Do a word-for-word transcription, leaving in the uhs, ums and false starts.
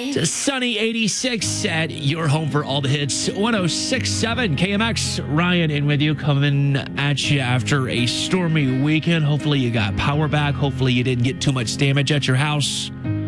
It's a sunny eighty-six at your home for all the hits. one oh six point seven K M X. Ryan in with you, coming at you after a stormy weekend. Hopefully you got power back. Hopefully you didn't get too much damage at your house.